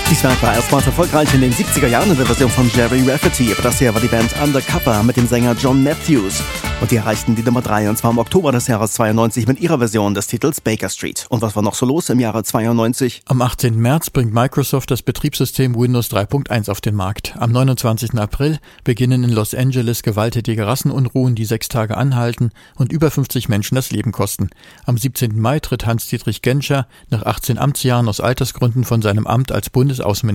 Die Werk war erstmals erfolgreich in den 70er Jahren in der Version von Jerry Rafferty, aber das hier war die Band Undercover mit dem Sänger John Matthews. Und die erreichten die Nummer 3, und zwar im Oktober des Jahres 92 mit ihrer Version des Titels Baker Street. Und was war noch so los im Jahre 92? Am 18. März bringt Microsoft das Betriebssystem Windows 3.1 auf den Markt. Am 29. April beginnen in Los Angeles gewalttätige Rassenunruhen, die 6 Tage anhalten und über 50 Menschen das Leben kosten. Am 17. Mai tritt Hans-Dietrich Genscher nach 18 Amtsjahren aus Altersgründen von seinem Amt als Bundesaußenminister